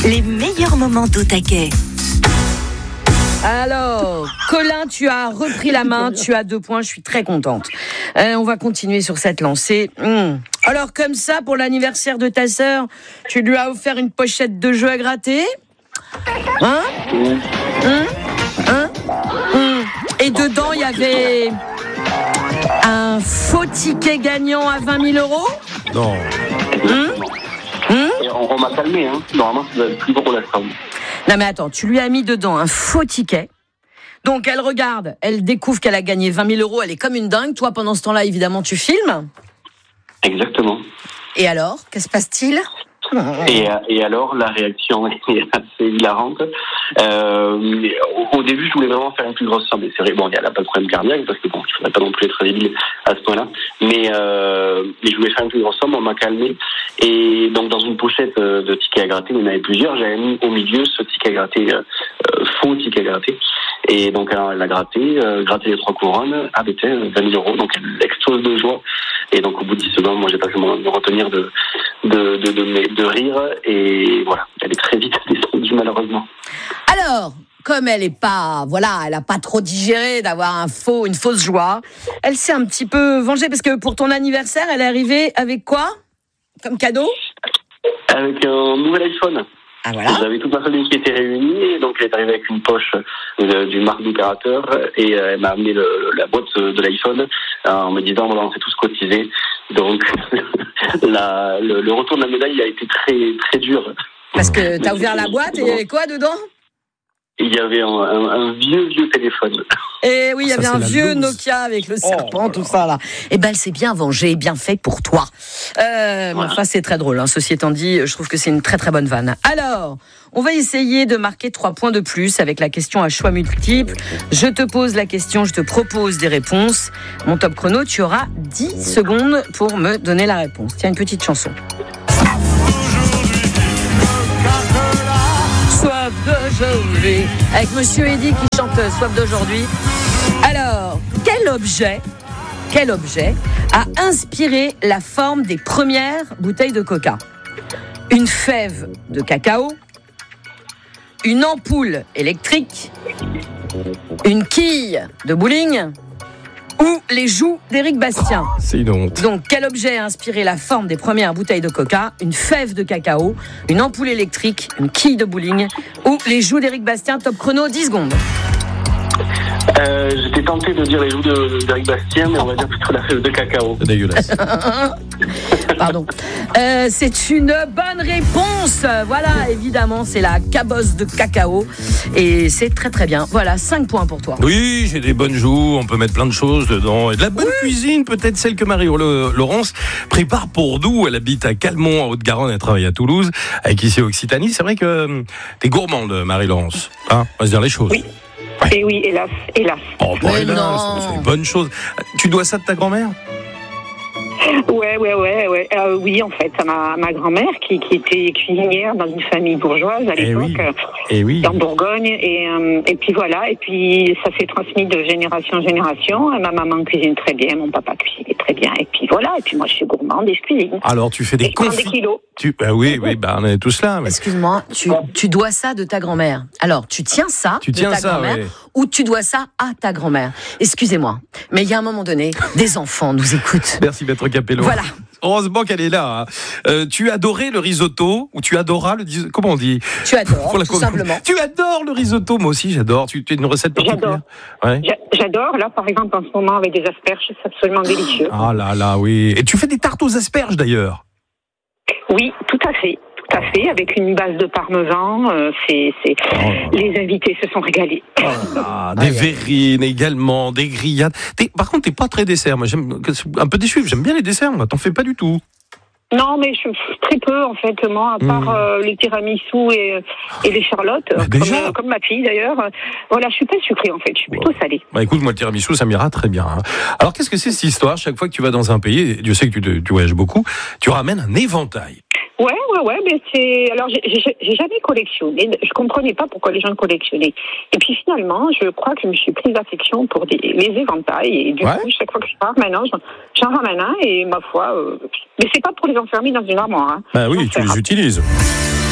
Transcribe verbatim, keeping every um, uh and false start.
Les meilleurs moments d'Au Taquet. Alors, Colin, tu as repris la main, tu as deux points, je suis très contente. Euh, on va continuer sur cette lancée. Mmh. Alors, comme ça, pour l'anniversaire de ta sœur, tu lui as offert une pochette de jeux à gratter ? Hein ? Hein ? Hein ? Mmh. Et dedans, il y avait un faux ticket gagnant à vingt mille euros ? Non. Mmh. Mmh. Et on, on m'a calmé, hein. Normalement, c'est le plus gros la somme. Non mais attends, tu lui as mis dedans un faux ticket. Donc elle regarde, elle découvre qu'elle a gagné vingt mille euros, elle est comme une dingue. Toi, pendant ce temps-là, évidemment, tu filmes. Exactement. Et alors, que se passe-t-il ? Et, et alors, la réaction est assez hilarante. Euh, au, au début, je voulais vraiment faire une plus grosse somme. Et c'est vrai, bon, il n'y a pas de problème cardiaque, parce que bon, il ne faudrait pas non plus être débile à ce point-là. Mais, euh, mais je voulais faire une plus grosse somme, on m'a calmé. Et donc, dans une pochette de tickets à gratter, il y en avait plusieurs. J'avais mis au milieu ce ticket à gratter, euh, faux ticket à gratter. Et donc, elle a gratté, euh, gratté les trois couronnes, ah, ben, vingt mille euros. Donc, elle explose de joie. Et donc, au bout de dix secondes, moi, j'ai pas pu me retenir de, de, de, de, de rire. Et voilà, elle est très vite descendue, malheureusement. Alors, comme elle est pas, voilà, elle a pas trop digéré d'avoir un faux, une fausse joie, elle s'est un petit peu vengée parce que pour ton anniversaire, elle est arrivée avec quoi comme cadeau ? Avec un nouvel iPhone. Ah voilà. J'avais toute ma famille qui était réunie, et donc elle est arrivée avec une poche euh, d'une marque d'opérateur, et euh, elle m'a amené le, la boîte de l'iPhone euh, en me disant voilà, on s'est tous cotisés. Donc la, le, le retour de la médaille a été très très dur. Parce que t'as ouvert la boîte et il y avait quoi dedans ? Il y avait un, un, un vieux, vieux téléphone. Et oui, il y avait Ça, un vieux loose. Nokia avec le serpent, oh, tout ça là. Et ben, elle s'est bien vengée, bien fait pour toi. Euh, voilà. Enfin, c'est très drôle, hein. Ceci étant dit, je trouve que c'est une très très bonne vanne. Alors, on va essayer de marquer trois points de plus avec la question à choix multiples. Je te pose la question, je te propose des réponses. Mon top chrono, tu auras dix secondes pour me donner la réponse. Tiens, une petite chanson. Soif d'aujourd'hui, avec Monsieur Eddy qui chante Soif d'aujourd'hui. Alors, quel objet, quel objet a inspiré la forme des premières bouteilles de coca ? Une fève de cacao, une ampoule électrique, une quille de bowling ou les joues d'Éric Bastien. C'est une honte. Donc, quel objet a inspiré la forme des premières bouteilles de coca ? Une fève de cacao, une ampoule électrique, une quille de bowling ou les joues d'Éric Bastien. Top chrono, dix secondes. Euh, j'étais tenté de dire les joues de, d'Éric Bastien, mais on va dire plutôt la fève de cacao. C'est dégueulasse. Pardon. Euh, c'est une bonne réponse. Voilà, évidemment, c'est la cabosse de cacao. Et c'est très très bien. Voilà, cinq points pour toi. Oui, j'ai des bonnes joues, on peut mettre plein de choses dedans. Et de la bonne oui. cuisine, peut-être celle que Marie-Laurence prépare pour nous. Elle habite à Calmont, en Haute-Garonne, elle travaille à Toulouse, avec ici Occitanie. C'est vrai que t'es gourmande, Marie-Laurence. Hein, on va se dire les choses. Oui. Et oui, hélas, hélas. Oh, bon, hélas, c'est une bonne chose. Tu dois ça de ta grand-mère ? Ouais, ouais, ouais, ouais. Euh, oui, en fait, ma, ma grand-mère qui, qui était cuisinière dans une famille bourgeoise à l'époque, eh oui. Eh oui. en Bourgogne, et, euh, et puis voilà, et puis ça s'est transmis de génération en génération. Ma maman cuisine très bien, mon papa cuisine très bien, et puis voilà, et puis moi je suis gourmande et je cuisine. Alors tu fais des confitures. des kilos. Tu, bah oui, oui, bah on est tous là. Mais... Excuse-moi, tu, tu dois ça de ta grand-mère. Alors, tu tiens ça tu de tiens ta ça, grand-mère ouais. ou tu dois ça à ta grand-mère. Excusez-moi, mais il y a un moment donné, des enfants nous écoutent. Merci, Maître Capello. Voilà. Heureusement qu'elle est là. Hein. Euh, tu adorais le risotto ou tu adoras le dis- comment on dit ? Tu adores, tout simplement. Tu adores le risotto, moi aussi j'adore. Tu as une recette particulière ? J'adore. Ouais. J'adore. Là, par exemple, en ce moment avec des asperges, c'est absolument délicieux. Ah là là, oui. Et tu fais des tartes aux asperges d'ailleurs ? Oui, tout à fait. Tout à fait, avec une base de parmesan, euh, c'est, c'est... Oh. Les invités se sont régalés. Oh là, des verrines également, des grillades. T'es... Par contre, t'es pas très dessert. Moi, j'aime un peu déçu. J'aime bien les desserts. Moi, t'en fais pas du tout. Non, mais je, très peu en fait, moi, à part mmh. euh, le tiramisu et, et les charlottes, bah, comme, euh, comme ma fille d'ailleurs. Voilà, je suis pas sucrée en fait, je suis plutôt ouais. salée. Bah écoute, moi le tiramisu, ça m'ira très bien. Hein. Alors qu'est-ce que c'est cette histoire ? Chaque fois que tu vas dans un pays, Dieu sait que tu, tu voyages beaucoup, tu ramènes un éventail. Ouais, ouais, ouais, mais c'est. Alors, j'ai, j'ai, j'ai jamais collectionné. Je comprenais pas pourquoi les gens collectionnaient. Et puis finalement, je crois que je me suis prise d'affection pour des, les éventails. Et du ouais. coup, chaque fois que je pars, maintenant, j'en ramène un. Et ma foi, euh, mais c'est pas pour les enfermer dans une armoire. Hein. Bah oui, tu les utilises.